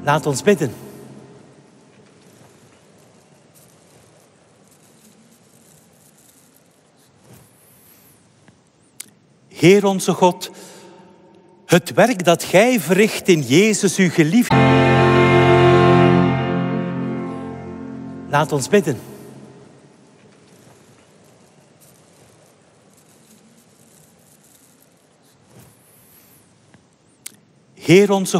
Laat ons bidden. Heer onze God, het werk dat Gij verricht in Jezus, uw geliefde. Laat ons bidden. Heer onze